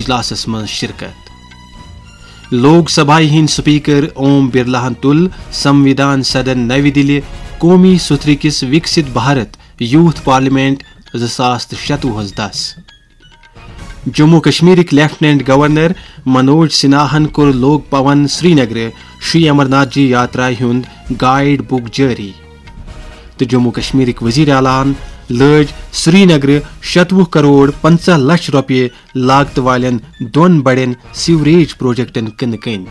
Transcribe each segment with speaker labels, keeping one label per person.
Speaker 1: اجلاسس من شرکت لوک سبھا ہند سپیکر اوم برلا تل سمویدھان سدن نو دلی قومی ستھرکس وکست بھارت یوتھ پارلیمنٹ 2026 دس جموں کشمیرک لیفٹیننٹ گورنر منوج سنہاہن کور لوک بھون سری نگر شری امرناتھ جی یاترا ہند گائیڈ بک جاری تو جموں کشمیرک وزیر اعلیٰ لج سری نگر 27 کروڑ 50 لچھ روپیہ لاگت والن دون بڑین سیوریج پروجیکٹن کن کن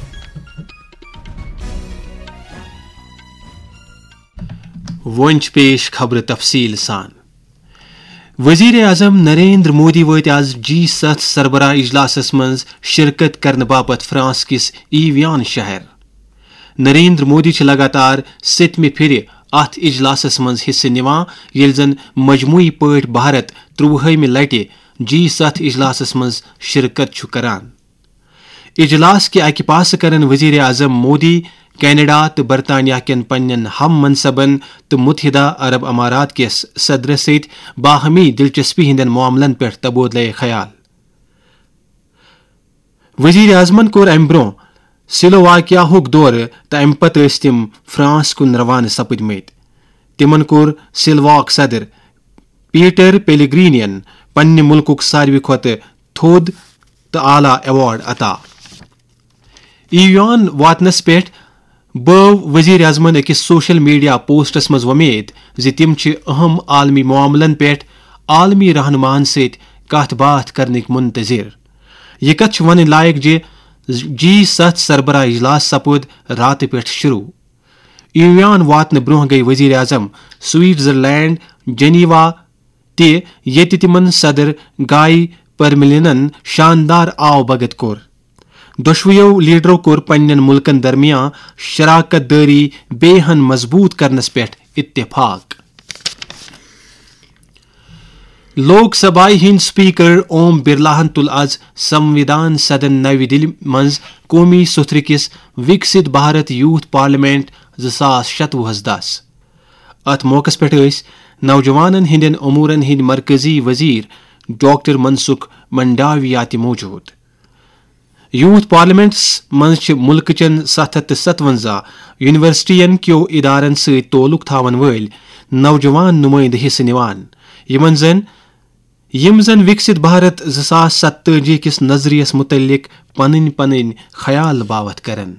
Speaker 1: ونچ پیش خبر تفصیل سان وزیر اعظم نریندر مودی وات آز G7 سربراہ اجلاسس مز شرکت کرنے باپت فرانس کس ایویان شہر نریندر مودی لگاتار 7مہ پھر ات اجلاسس مز حصہ نوان یل زن مجموعی پاٹ بھارت 30مہ لٹہ G7 اجلاسس مز شرکت کران اجلاس کے اکہ پاس کرن وزیر اعظم مودی کینیڈا تو برطانیہ کن پنن ہم منصبن تو متحدہ عرب امارات کس صدر ست باہمی دلچسپی ہندن معاملن پہ تبادلہ خیال وزیر اعظمن کور ام برو سلوواکیا دور تو ام پتہ تم فرانس کن روانہ سپدمت تمن کور سلواک صدر پیٹر پیلیگرینین پنہ ملک ساروی کھت تھود تو اعلی ایوارڈ عطا ایوان واتنس پہ بو وزیر اعظمن اکس سوشل میڈیا پوسٹس مز ومید زِ تم اہم عالمی معاملن پہ عالمی رہنمان ست کت بات کرنک منتظر یہ کت ون لائق G7 سربراہ اجلاس سپود رات پہ شروع ایوان واتن برہ گئی وزیر اعظم سوئٹزرلینڈ جنیوا تیت تمن صدر گائی پرملنن شاندار آو بگت کور دشویو لیڈرو کور پنن ملکن درمیان شراکت داری بیہن مضبوط کرنس پہ اتفاق لوک سبھا ہند سپیکر اوم برلا تل آز سمویدھان سدن نو دلی مز قومی ستھرکس وکست بھارت یوتھ پارلیمنٹ 2026 دس ات موقع پہ نوجوانن ہندین امورن ہند مرکزی وزیر ڈاکٹر منسکھ منڈاویہ تہ موجود یوتھ پارلیمنٹس مز ملک چن 757 یونیورسٹین کیو ادارن ست تعلق تھاون ول نوجوان نمائندہ حصہ نوان یم زن وکست بھارت 2047 کس نظریس متعلق پن خیال باوت کرن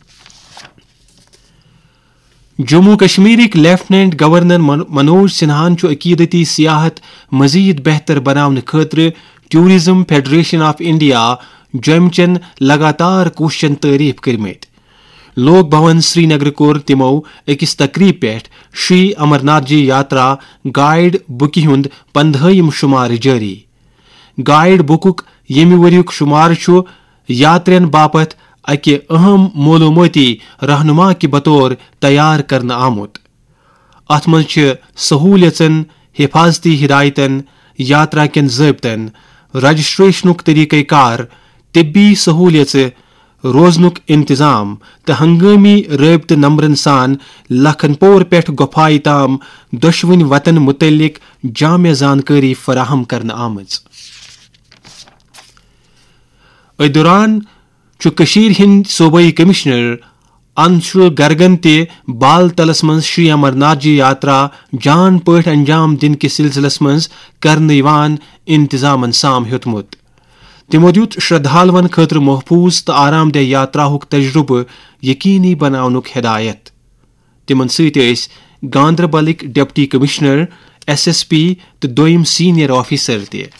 Speaker 1: جموں کشمیرک لیفٹیننٹ گورنر منوج سنہاہن عقیدتی سیاحت مزید بہتر بنانے خاطر ٹورزم فیڈریشن آف انڈیا جوم چن لگاتار کوششن تعریف کرمت لوک بھون سری نگر کور تمو اکس تقریب پہ شری امرناتھ جی یاترا گائیڈ بک ہند 15ہم شمار جاری گائیڈ بکک یمہ وریک شمار یاترین باپت اکہ اہم معلوماتی رہنما کے بطور تیار کرنا آمت ات مز سہولیتن حفاظتی ہدایتن یاترا کن ضابطن رجسٹریشنک طریقہ کار طبی سہولیت روزنک انتظام تو ہنگامی رابطہ نمبرن سان لکھن پور پہ گفائی تام دشوین وطن متعلق جامع زانکاری فراہم کرنا آمز دوران ہند صوبائی کمشنر انشل گرگن بال تلس من شری امرناتھ جی یاترا جان پٹ انجام دن کس سلسلس مز کرنے انتظامن سام ہیوتمت تمو دیت شردھالون خاطر محفوظ تو آرام دہ یاترا تجربہ یقینی بناونک ہدایت تمن ست گاندربلک ڈپٹی کمشنر SSP تو دویم سینئر آفیسر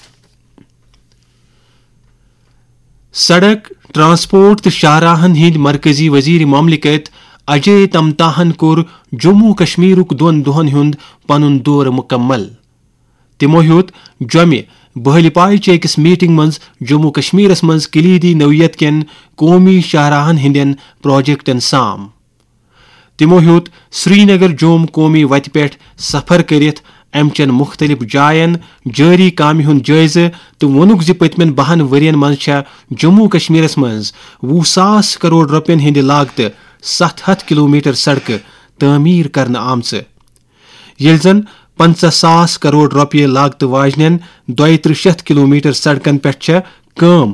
Speaker 1: سڑک ٹرانسپورٹ تو شاہراہن ہند مرکزی وزیر مملکت اجے تمتاہن کور جموں کشمیرک 2 دہن ہند پن دور مکمل تمو ہیوت جمع بہل پائے اکس میٹنگ مز جموں کشمیرس مز کلیدی نوعیت کن قومی شاہراہن ہندین پروجیکٹن سام تمو ہیوت سری نگر جوم قومی وتہ پہ سفر کرت ام چن مختلف جائن جاری کامہ ہند جائزہ تو وونک پتمن 12 ورین مز جموں کشمیرس مز 20,000 کروڑ روپین ہند لاگت 700 کلومیٹر سڑک تعمیر کرنا آمژ یل زن 50,000 کروڑ روپیہ لاگت واجن 200 کلومیٹر سڑکن پہ کام